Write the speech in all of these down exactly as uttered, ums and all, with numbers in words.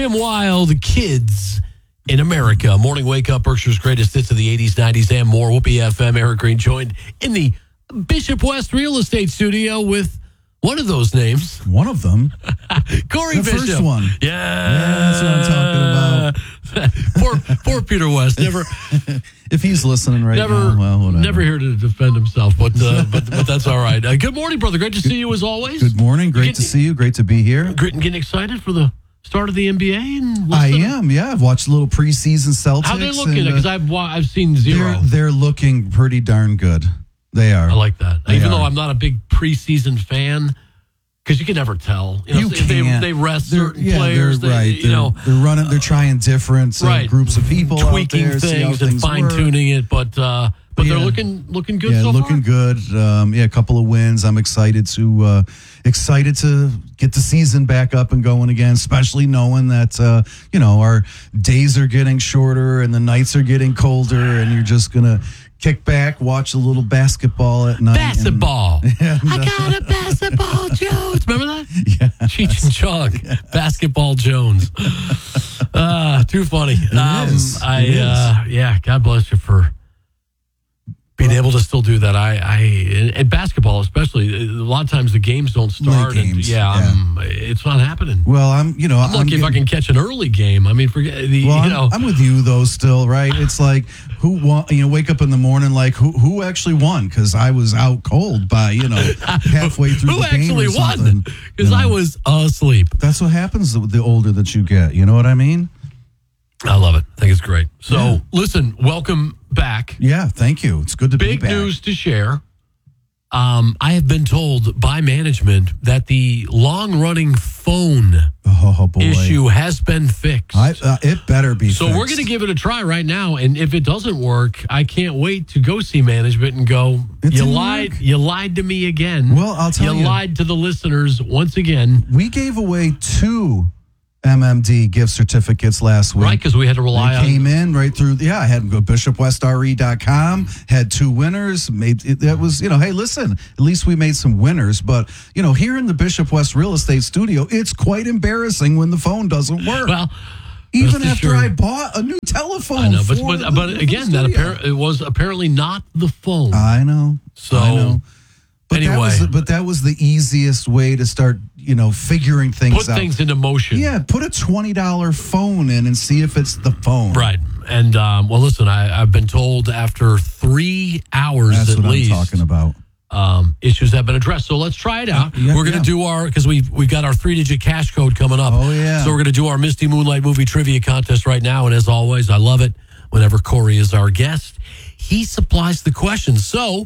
Kim Wilde, Kids in America. Morning Wake Up, Berkshire's greatest hits of the eighties, nineties, and more. Whoopee F M, Eric Green joined in the Bishop West Real Estate Studio with one of those names. One of them. Corey the Bishop. The first one. Yeah. Yeah, that's what I'm talking about. poor, poor Peter West. Never. If he's listening right never, now, well, whatever. Never here to defend himself, but uh, but, but that's all right. Uh, good morning, brother. Great to see you as always. Good morning. Great getting, to see you. Great to be here. Great and getting excited for the start of the N B A. And I am. Yeah, I've watched a little preseason Celtics. How they looking? and, uh, Because I've wa- I've seen zero. They're, they're looking pretty darn good. They are. I like that. They Even are. though I'm not a big preseason fan, because you can never tell. You know, You if they can't. they rest They're- certain yeah, players. They're, They, right. You they're, know, they're running. They're trying different uh, right. groups of people, tweaking out there, see how things and things fine work. tuning it, but uh, but Yeah. they're looking looking good Yeah, so looking far. good. Um, yeah, a couple of wins. I'm excited to uh, excited to get the season back up and going again. Especially knowing that uh, you know our days are getting shorter and the nights are getting colder, and you're just gonna kick back, watch a little basketball at night. Basketball. And, yeah, I got a basketball Jones. Remember that? Yeah. Cheech and Chong. Basketball Jones. Uh, too funny. It um, is. I It is. uh, yeah, God bless you for being able to still do that. I, I and basketball especially. A lot of times the games don't start. Late and games, yeah, yeah. um, it's not happening. Well, I'm you know I'm lucky if I getting- can catch an early game. I mean, forget the Well, you I'm, know. I'm with you though. Still, right? It's like who won? You know, wake up in the morning like who who actually won? Because I was out cold by you know halfway through Who the game actually or won? something. Because You know, I was asleep. That's what happens the, the older that you get. You know what I mean? I love it. I think it's great. So, Yeah. listen, welcome back. Yeah. Thank you. It's good to Big be back. news to share. Um, I have been told by management that the long-running phone Oh boy. issue has been fixed. I, uh, it better be. so fixed. we're going to give it a try right now, and if it doesn't work, I can't wait to go see management and go. It You didn't lied. work." You lied to me again. Well, I'll tell you. lied to the listeners once again, We gave away two M M D gift certificates last week. right? Because we had to rely They on. came in right through. Yeah, I had go bishop west r e dot com. Had two winners. Made it, that was you know. Hey, listen. At least we made some winners. But you know, here in the Bishop West Real Estate Studio, it's quite embarrassing when the phone doesn't work. Well, even rest after assured- I bought a new telephone. I know, but for but, the- but for the again, that studio. appar- it was apparently not the phone. I know. So, I know. But anyway. that was, but that was the easiest way to start. You know, figuring things Put out. things into motion. Yeah, put a twenty dollar phone in and see if it's the phone. Right. And, um, well, listen, I, I've been told after three hours That's at what least, I'm talking about. um, issues have been addressed. So let's try it out. Yeah, we're going to yeah. do our, because we've, we've got our three digit cash code coming up. Oh, yeah. So we're going to do our Misty Moonlight movie trivia contest right now. And as always, I love it whenever Corey is our guest. He supplies the questions. So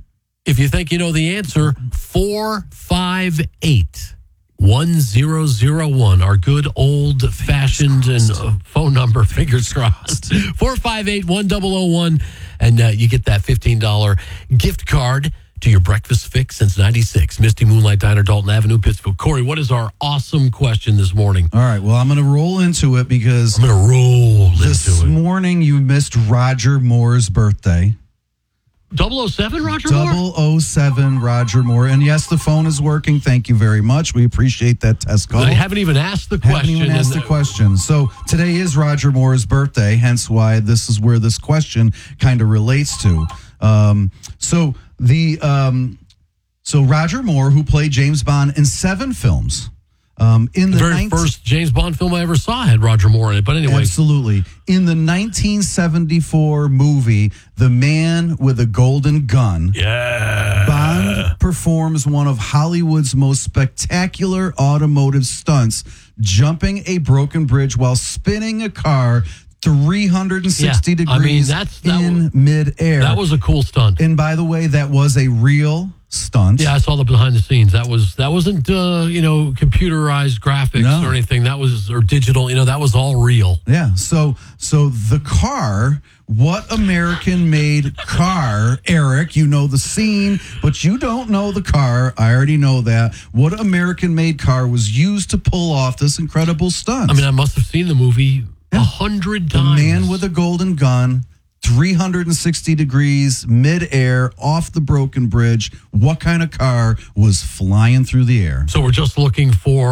if you think you know the answer, four five eight one zero zero one, our good old fashioned and uh, phone number, fingers crossed, four five eight one zero zero one, and uh, you get that fifteen dollars gift card to your breakfast fix since ninety-six. Misty Moonlight Diner, Dalton Avenue, Pittsfield. Corey, what is our awesome question this morning? All right. Well, I'm going to roll into it because I'm going to roll this into it. morning you missed Roger Moore's birthday. double oh seven, Roger Moore? double oh seven Roger Moore. And yes, the phone is working. Thank you very much. We appreciate that test call. I haven't even asked the question. Haven't even asked and- the question. So today is Roger Moore's birthday, hence why this is where this question kind of relates to. Um, so the um, so Roger Moore, who played James Bond in seven films. Um, in the, The very nineteen first James Bond film I ever saw had Roger Moore in it. But anyway, Absolutely. In the nineteen seventy-four movie, The Man with a Golden Gun, yeah. Bond performs one of Hollywood's most spectacular automotive stunts, jumping a broken bridge while spinning a car three hundred sixty Yeah, I mean, degrees that's- that in was- midair. That was a cool stunt. and by the way, that was a real stunt. Yeah, I saw the behind the scenes. That was that wasn't uh, you know computerized graphics No. or anything. That was or digital. You know that was all real. Yeah. So so the car, what American made car, Eric, you know the scene, but you don't know the car. I already know that. What American made car was used to pull off this incredible stunt? I mean, I must have seen the movie a hundred the times. man with a golden gun, three hundred sixty degrees midair off the broken bridge. What kind of car was flying through the air? So we're just looking for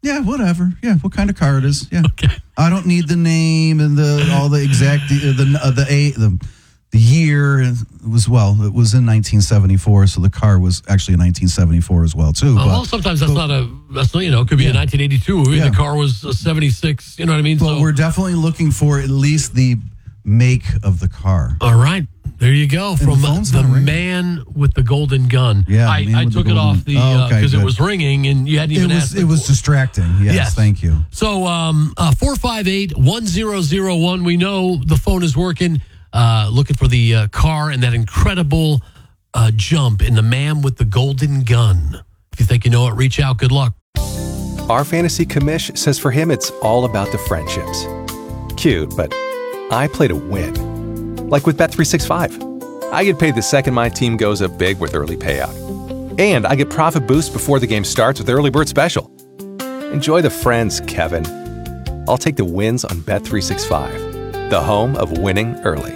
Yeah, whatever. Yeah, what kind of car it is. Yeah. Okay. I don't need the name and the all the exact the the uh, the, a, the the year. It was well. It was in nineteen seventy-four, so the car was actually in nineteen seventy-four as well too. Oh, but, well, sometimes that's but, not a. That's not, you know, it could be yeah. a nineteen eighty-two. Maybe Yeah. the car was a seventy-six. You know what I mean? But so, we're definitely looking for at least the make of the car. all right. There you go. From the phone's the not ringing. man with the golden gun. Yeah, I, the man I with the took it golden- off the Oh, okay, because it good. was ringing and you hadn't It even was asked. it was before. distracting. Yes, Yes. thank you. So, um, uh, four five eight, one zero zero one. We know the phone is working. Uh, looking for the uh, car and that incredible uh, jump in the man with the golden gun. If you think you know it, reach out. Good luck. Our fantasy commish says for him, it's all about the friendships. Cute, but I play to win. Like with Bet three sixty-five. I get paid the second my team goes up big with early payout. And I get profit boost before the game starts with Early Bird Special. Enjoy the friends, Kevin. I'll take the wins on Bet three sixty-five, the home of winning early.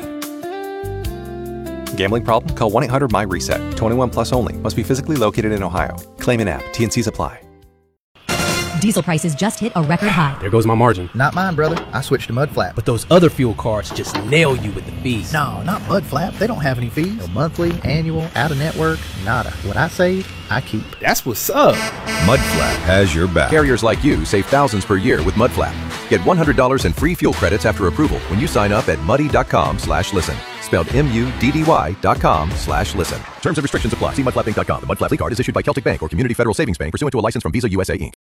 Gambling problem? Call one eight hundred M Y reset. twenty-one plus only. Must be physically located in Ohio. Claim in app. T N Cs apply. Diesel prices just hit a record high. There goes my margin. Not mine, brother. I switched to Mudflap. But those other fuel cards just nail you with the fees. No, not Mudflap. They don't have any fees. No monthly, annual, out of network, nada. What I save, I keep. That's what's up. Mudflap has your back. Carriers like you save thousands per year with Mudflap. Get one hundred dollars in free fuel credits after approval when you sign up at muddy.com slash listen. Spelled M U D D Y dot com slash listen. Terms and restrictions apply. See mudflap inc dot com. The Mudflap League card is issued by Celtic Bank or Community Federal Savings Bank pursuant to a license from Visa U S A Incorporated.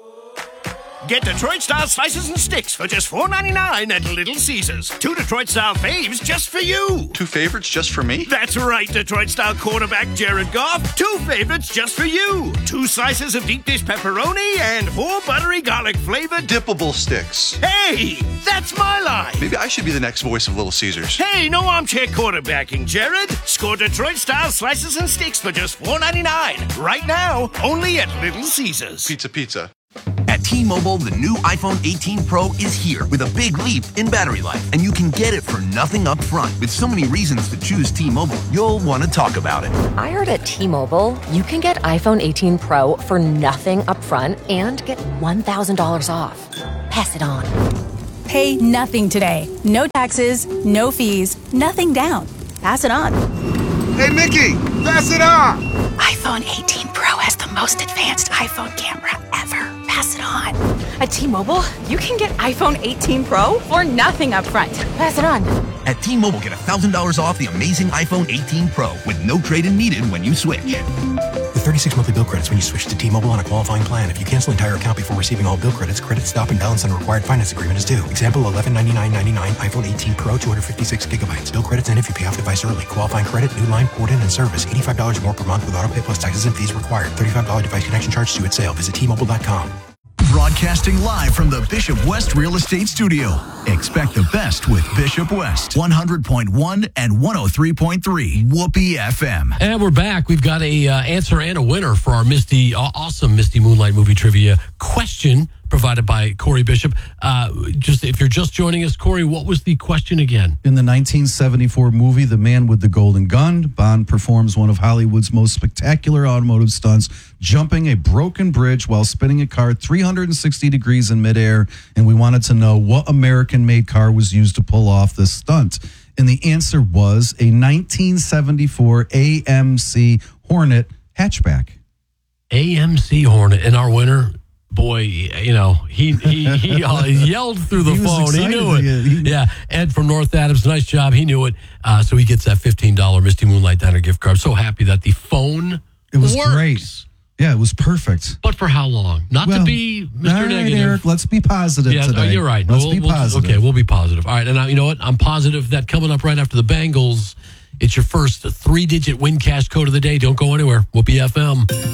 Get Detroit-style slices and sticks for just four ninety-nine at Little Caesars. Two Detroit-style faves just for you. Two favorites just for me? That's right, Detroit-style quarterback Jared Goff. Two favorites just for you. Two slices of deep dish pepperoni and four buttery garlic-flavored Dippable sticks. Hey, that's my line. Maybe I should be the next voice of Little Caesars. Hey, no armchair quarterbacking, Jared. Score Detroit-style slices and sticks for just four ninety-nine. Right now, only at Little Caesars. Pizza, pizza. At T-Mobile, the new iPhone eighteen Pro is here with a big leap in battery life, and you can get it for nothing up front. With so many reasons to choose T-Mobile, you'll want to talk about it. I heard at T-Mobile, you can get iPhone eighteen Pro for nothing up front and get one thousand dollars off. Pass it on. Pay nothing today. No taxes, no fees, nothing down. Pass it on. Hey, Mickey, pass it on. iPhone eighteen Pro has the most advanced iPhone camera ever. Pass it on. At T-Mobile, you can get iPhone eighteen Pro for nothing up front. Pass it on. At T-Mobile, get one thousand dollars off the amazing iPhone eighteen Pro with no trade-in needed when you switch. With thirty-six monthly bill credits when you switch to T-Mobile on a qualifying plan. If you cancel an entire account before receiving all bill credits, credit stop and balance on a required finance agreement is due. Example, eleven ninety-nine ninety-nine iPhone eighteen Pro, two hundred fifty-six gigabytes. Bill credits end if you pay off device early. Qualifying credit, new line, port in, and service. eighty-five dollars more per month with auto pay plus taxes and fees required. thirty-five dollars device connection charge due at sale. Visit T Mobile dot com. Broadcasting live from the Bishop West Real Estate Studio. Expect the best with Bishop West. one hundred point one and one oh three point three. Whoopee F M. And we're back. We've got a uh, answer and a winner for our Misty, uh, awesome Misty Moonlight movie trivia question provided by Corey Bishop. Uh, just if you're just joining us, Corey, what was the question again? In the nineteen seventy-four movie, The Man with the Golden Gun, Bond performs one of Hollywood's most spectacular automotive stunts, jumping a broken bridge while spinning a car three hundred sixty degrees in midair. And we wanted to know what American-made car was used to pull off this stunt. And the answer was a nineteen seventy-four A M C Hornet hatchback. A M C Hornet. And our winner, boy, you know, he he, he uh, yelled through the He was phone. He excited knew it. to get- he- yeah, Ed from North Adams, nice job. He knew it. Uh, so he gets that fifteen dollars Misty Moonlight Diner gift card. So happy that the phone It was works. great. Yeah, it was perfect. But for how long? Not Well, to be Mister all right, Negative. Eric, let's be positive Yeah, today. oh, you're right. Let's We'll- be we'll- positive. Okay, we'll be positive. All right, and I, you know what? I'm positive that coming up right after the Bengals, it's your first three-digit win cash code of the day. Don't go anywhere. Whoopee F M.